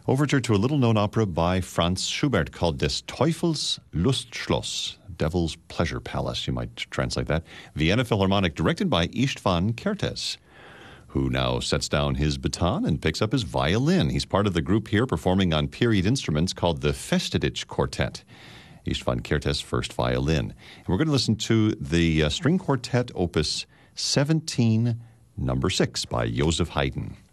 Overture to a little-known opera by Franz Schubert called Des Teufels Lustschloss, Devil's Pleasure Palace, you might translate that. Vienna Philharmonic, directed by István Kertész, who now sets down his baton and picks up his violin. He's part of the group here performing on period instruments called the Festidich Quartet. István Kertész, first violin. And we're going to listen to the string quartet opus 17, number 6 by Joseph Haydn.